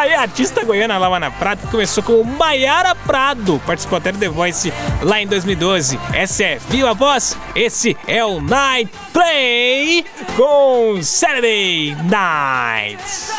aí, a artista goiana Lawana Prado começou com Maiara Prado, participou até do The Voice lá em 2012. Essa é Viva Voz, esse é o Night Play com Saturday Night.